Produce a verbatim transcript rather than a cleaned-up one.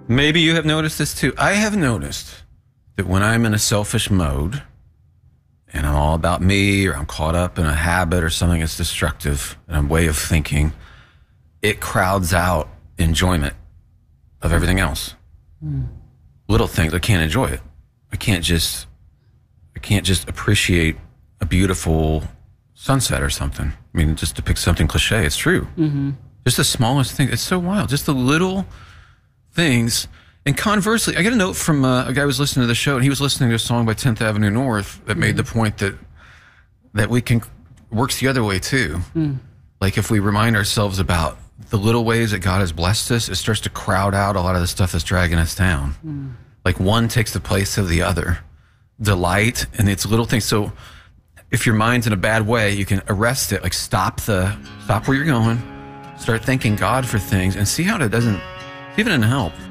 Maybe you have noticed this too. I have noticed that when I'm in a selfish mode and I'm all about me, or I'm caught up in a habit or something that's destructive and a way of thinking, it crowds out enjoyment of everything else. Mm. Little things, I can't enjoy it. I can't just, I can't just appreciate a beautiful sunset or something. I mean, just to pick something cliche, it's true. Mm-hmm. Just the smallest thing. It's so wild. Just the little things. And conversely, I get a note from uh, a guy who was listening to the show, and he was listening to a song by tenth Avenue North that made the point that that we can, works the other way too. Mm. Like if we remind ourselves about the little ways that God has blessed us, it starts to crowd out a lot of the stuff that's dragging us down. Mm. Like one takes the place of the other. Delight, and it's little things. So if your mind's in a bad way, you can arrest it, like stop the, stop where you're going, start thanking God for things, and see how that doesn't, see if it doesn't help.